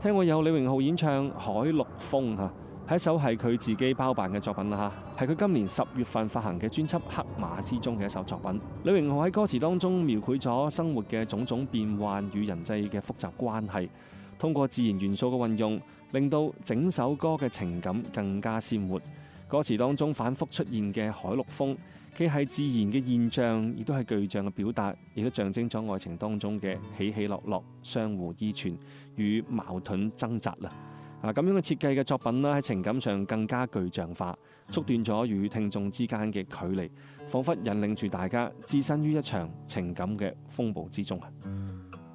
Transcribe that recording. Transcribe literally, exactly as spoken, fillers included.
聽過有李榮浩演唱《海陸豐》嚇，係一首係佢自己包辦嘅作品啦嚇，係佢今年十月份發行嘅專輯《黑馬》之中嘅一首作品。李榮浩喺歌詞當中描繪咗生活嘅種種變幻與人際嘅複雜關係，通過自然元素嘅運用，令到整首歌嘅情感更加鮮活。歌詞當中反覆出現嘅海陸豐，既係自然嘅現象，亦都係具象嘅表達，亦都象徵咗愛情當中嘅起起落落、相互依存與矛盾掙扎啦。啊，咁樣嘅設計嘅作品啦，喺情感上更加具象化，縮短咗與聽眾之間嘅距離，彷彿引領住大家置身於一場情感嘅風暴之中啊！